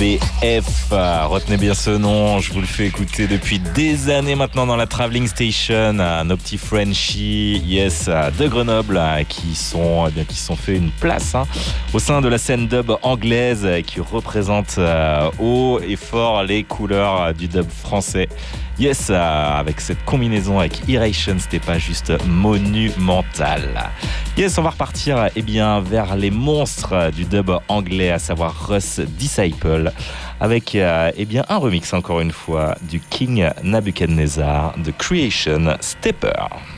BF. Retenez bien ce nom, je vous le fais écouter depuis des années maintenant dans la Traveling Station. Nos petits Frenchies, yes, de Grenoble, qui sont fait une place au sein de la scène dub anglaise, qui représente haut et fort les couleurs du dub français. Yes, avec cette combinaison avec Iration, c'était pas juste monumental. Yes, on va repartir vers les monstres du dub anglais, à savoir Russ Disciple, avec un remix encore une fois du King Nabucodonosor de Creation Stepper.